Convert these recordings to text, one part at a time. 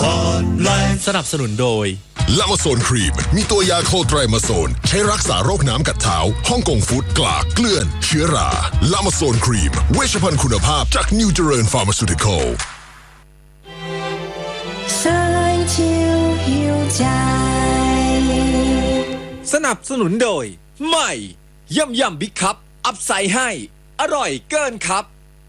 สนับสนุนโดยลามาโซนครีมมีตัวยาโคไตรมาโซนใช้รักษาโรคน้ำกัดเท้าฮ่องกงฟู้ดกลากเกลื่อนเชื้อราลามาโซนครีมเวชภัณฑ์คุณภาพจากนิวเจริญฟาร์มาซูติคอลสนับสนุนโดยใหม่ยำบิ๊กคัพอัพไซด์ให้อร่อยเกินครับ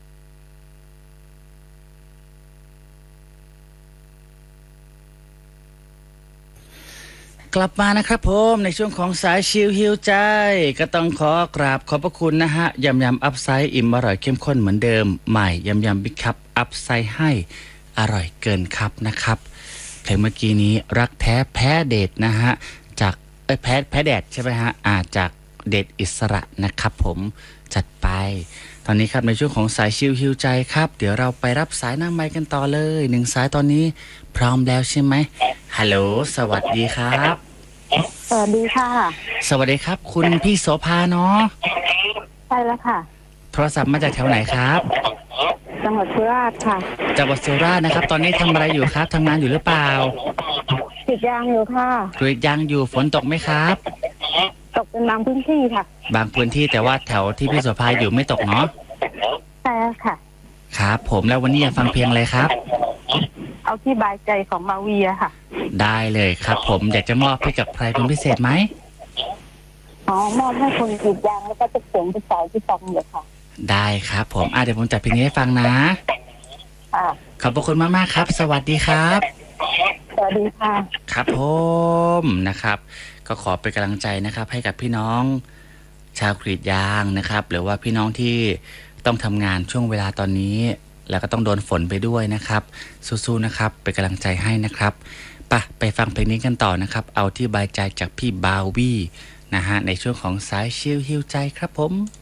กลับมานะครับผมในช่วงของสายชิลฮิวใจก็ต้องขอกราบขอบพระคุณนะฮะยำอัพไซด์อิ่มอร่อยเข้มข้นเหมือนเดิมใหม่ยำบิ๊กคัพอัพไซด์ให้อร่อยเกินครับนะครับเพลงเมื่อกี้นี้รักแท้แพ้เดทนะฮะจากแพ้แดดใช่ไหมฮะจากเดทอิสระนะครับผมจัดไปตอนนี้ครับในช่วงของสายชิลฮิวใจครับเดี๋ยวเราไปรับสายหน้าไมค์กันต่อเลย1สายตอนนี้พร้อมแล้วใช่ไหมฮัลโหลสวัสดีครับสวัสดีค่ะสวัสดีครับคุณพี่โสภาเนาะใช่แล้วค่ะโทรศัพท์มาจากแถวไหนครับจังหวัดสุราษฎร์ค่ะจังหวัดสุราษฎร์นะครับตอนนี้ทำอะไรอยู่ครับทำงานอยู่หรือเปล่ากรีดยางอยู่ค่ะกรีดยางอยู่ฝนตกไหมครับตกเป็นบางพื้นที่ค่ะบางพื้นที่แต่ว่าแถวที่พี่โสภาอยู่ไม่ตกเนาะใช่ค่ะครับผมแล้ววันนี้อยากฟังเพลงอะไรครับเอาที่บายใจของมาเวียค่ะได้เลยครับผมอยากจะมอบให้กับใครเป็นพิเศษไหมมอบให้คนกรีดยางแล้วก็จะเสียงที่สายที่ฟังอยู่ค่ะได้ครับผมเดี๋ยวผมจัดเพลงนี้ให้ฟังนะขอบพระคุณมากๆครับสวัสดีครับสวัสดีค่ะครับผมนะครับก็ขอเป็นกำลังใจนะครับให้กับพี่น้องชาวกรีดยางนะครับหรือว่าพี่น้องที่ต้องทำงานช่วงเวลาตอนนี้แล้วก็ต้องโดนฝนไปด้วยนะครับสู้ๆนะครับเป็นกำลังใจให้นะครับไปฟังเพลงนี้กันต่อนะครับเอาที่บายใจจากพี่บาวี่นะฮะในช่วงของสายชิลฮิวใจครับผม